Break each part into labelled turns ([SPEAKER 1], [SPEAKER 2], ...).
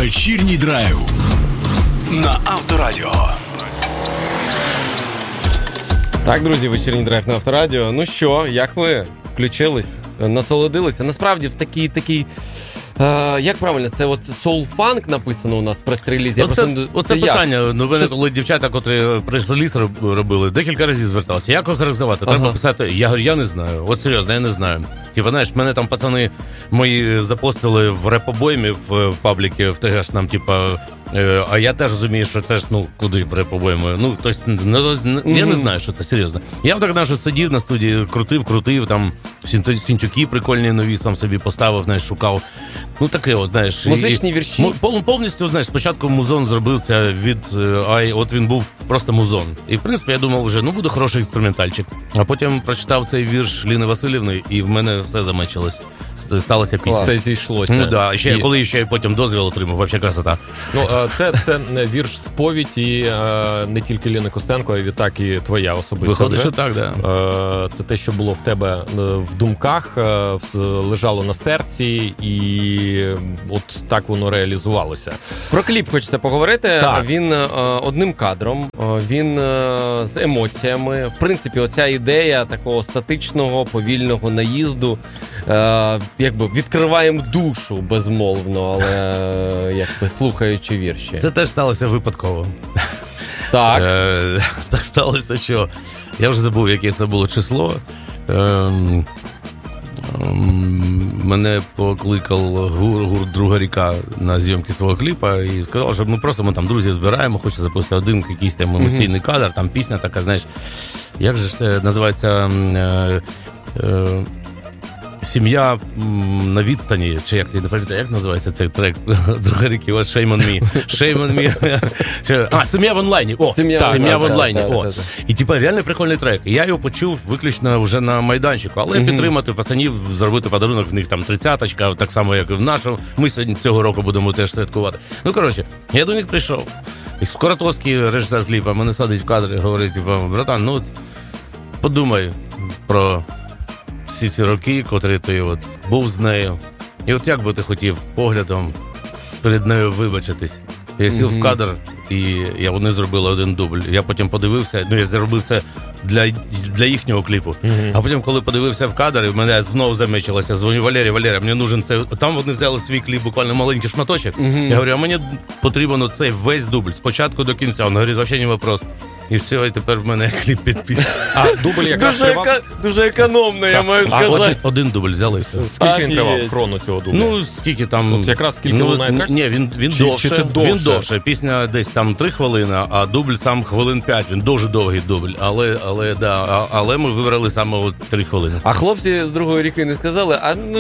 [SPEAKER 1] Вечірній драйв на Авторадіо.
[SPEAKER 2] Так, друзі, вечірній драйв на Авторадіо. Ну що, як ви включились, насолодилися? Насправді в такий як правильно, це от soul-funk написано у нас в прес-релізі.
[SPEAKER 3] Оце питання. Ну, коли дівчата, котрі прес-реліз робили, декілька разів зверталися. Як охарактеризувати? Треба писати, я не знаю. От серйозно, я не знаю. Типа, знаєш, мене там пацани мої запостили в реп-обоймі в пабліки, в ТГ ж нам, типа, а я теж розумію, що це ж, ну, куди в реп-обоймі? Ну, тобто, я не знаю, що це, серйозно. Я так, знаєш, сидів на студії, крутив, там, синтюки прикольні нові сам собі поставив, знаєш, шукав. Ну, таке, от, знаєш.
[SPEAKER 2] Музичні вірші.
[SPEAKER 3] Повністю, знаєш, спочатку музон зробився від от він був просто музон. І, в принципі, я думав вже, ну, буде хороший інструментальчик. А потім прочитав цей вірш Ліни Васильівни, і в мене все замечилось. Сталася пісня.
[SPEAKER 2] Все зійшлося.
[SPEAKER 3] Ну, да. Коли ще потім дозвіл отримав, взагалі красота.
[SPEAKER 2] Ну, це вірш сповідь і не тільки Ліни Костенко, а відтак і твоя особиста.
[SPEAKER 3] Виходить, що так, да.
[SPEAKER 2] Це те, що було в тебе в думках, лежало на серці, і от так воно реалізувалося. Про кліп хочеться поговорити. Так. Він одним кадром, він з емоціями. В принципі, оця ідея такого статичного, повільного наїзду, якби відкриваємо душу безмовно, але якби слухаючи вірші.
[SPEAKER 3] Це теж сталося випадково.
[SPEAKER 2] Так.
[SPEAKER 3] Так сталося, що я вже забув, яке це було число. Мене покликав гурт «Друга ріка» на зйомки свого кліпа і сказав, що ми там друзі збираємо, хоче запустити один якийсь там емоційний кадр, там пісня така, знаєш, як же це називається, «Сім'я на відстані», чи як ти не пам'ятаю, як називається цей трек «Друга ріки», от «Shame on me». «Сім'я в онлайні», «Сім'я в онлайні», І типа реально прикольний трек. Я його почув виключно вже на майданчику, але підтримати пацанів, зробити подарунок, в них там 30-очка, так само, як і в нашому. Ми сьогодні цього року будемо теж святкувати. Ну, коротше, я до них прийшов. І Скоратовський, режисер кліпа, мене садить в кадрі, говорить, братан, ну, подумай про всі ці роки, котрі ти от був з нею. І от як би ти хотів поглядом перед нею вибачитись? Я сів в кадр, і вони зробили один дубль. Я потім подивився, я зробив це для їхнього кліпу. А потім, коли подивився в кадр, і в мене знову замечилося, дзвоню Валерія, мені нужен цей... Там вони взяли свій кліп, буквально маленький шматочок. Я говорю, а мені потрібен цей весь дубль, спочатку до кінця. Він говорить, взагалі не вопрос. І все, і тепер в мене кліп підписаний.
[SPEAKER 2] А дубль якраз тривав? Дуже економно, я маю сказати.
[SPEAKER 3] Один дубль взяли і все.
[SPEAKER 2] Скільки він тривав, хрону цього дубля?
[SPEAKER 3] Ну, скільки там...
[SPEAKER 2] От якраз скільки лунає трек?
[SPEAKER 3] Ні, він довше. Пісня десь там 3 хвилини, а дубль сам хвилин 5. Він дуже довгий дубль. Але ми вибрали саме 3 хвилини.
[SPEAKER 2] А хлопці з «Другої ріки» не сказали,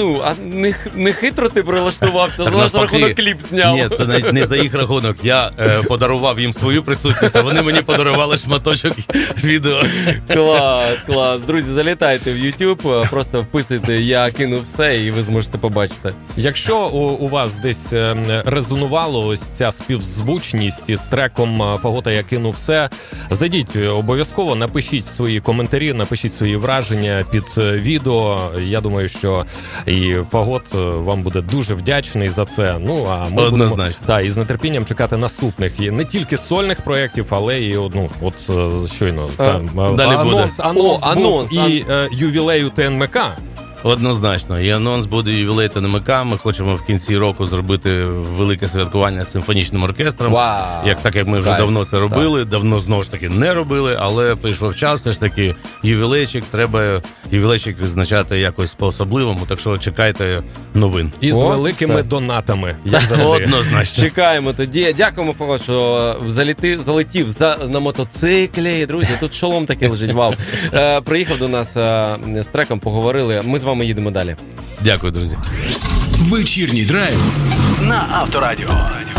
[SPEAKER 2] не хитро ти прилаштувався, за наш рахунок кліп зняв?
[SPEAKER 3] Ні, це не за їх рахунок. Я подарував їм свою присутність, а вони мені подарували шматочок відео.
[SPEAKER 2] Клас. Друзі, залітайте в YouTube, просто вписуйте «Я кинув все» і ви зможете побачити. Якщо у вас десь резонувало ось ця співзвучність із треком «Фагота, я кинув все», зайдіть обов'язково, напишіть свої коментарі, напишіть свої враження під відео. Я думаю, що і Фагот вам буде дуже вдячний за це. Ну, а ми
[SPEAKER 3] однозначно.
[SPEAKER 2] І з нетерпінням чекати наступних, і не тільки сольних проєктів, але і щойно
[SPEAKER 3] далі
[SPEAKER 2] анонс і ювілею ТНМК.
[SPEAKER 3] Однозначно. І анонс буде ювілей ТНМК. Ми хочемо в кінці року зробити велике святкування з симфонічним оркестром. Як ми вже давно це робили, давно знову ж таки не робили, але прийшов час, все ж таки ювілейчик, треба ювілейчик відзначати якось по-особливому, так що чекайте новин.
[SPEAKER 2] І з великими донатами, як завжди.
[SPEAKER 3] Однозначно.
[SPEAKER 2] Чекаємо тоді. Дякуємо, Фагот, що залетів на мотоциклі. Друзі, тут шолом такий лежить, вау. Приїхав до нас з треком, поговорили. Ми з вами їдемо далі.
[SPEAKER 3] Дякую, друзі.
[SPEAKER 1] Вечірній драйв на Авторадіо.